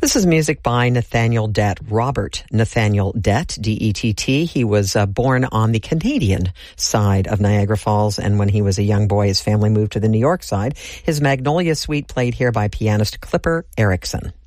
This is music by Nathaniel Dett, Robert Nathaniel Dett, D-E-T-T. He was born on the Canadian side of Niagara Falls, and when he was a young boy, his family moved to the New York side. His Magnolia Suite played here by pianist Clipper Erickson.